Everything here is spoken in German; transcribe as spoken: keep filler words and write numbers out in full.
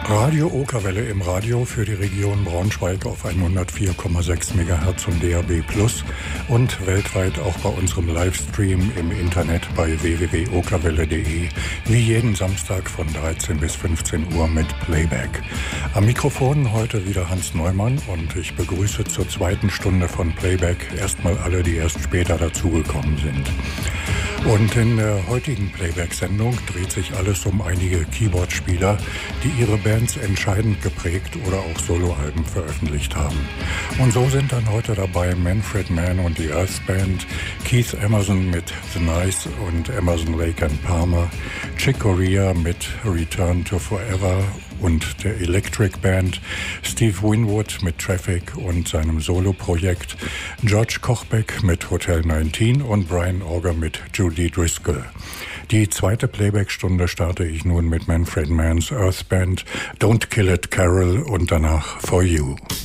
Radio Okerwelle im Radio für die Region Braunschweig auf hundertvier Komma sechs Megahertz und D A B Plus und weltweit auch bei unserem Livestream im Internet bei w w w punkt okerwelle punkt de, wie jeden Samstag von dreizehn bis fünfzehn Uhr mit Playback. Am Mikrofon heute wieder Hans Neumann und ich begrüße zur zweiten Stunde von Playback erstmal alle, die erst später dazugekommen sind. Und in der heutigen Playback-Sendung dreht sich alles um einige Keyboard-Spieler, die ihre Bands entscheidend geprägt oder auch Soloalben veröffentlicht haben. Und so sind dann heute dabei Manfred Mann und die Earth Band, Keith Emerson mit The Nice und Emerson, Lake and Palmer, Chick Corea mit Return to Forever und der Electric Band, Steve Winwood mit Traffic und seinem Solo-Projekt, George Kochbeck mit Hotel neunzehn und Brian Auger mit Judy Driscoll. Die zweite Playback-Stunde starte ich nun mit Manfred Mann's Earth Band, Don't Kill It Carol und danach For You.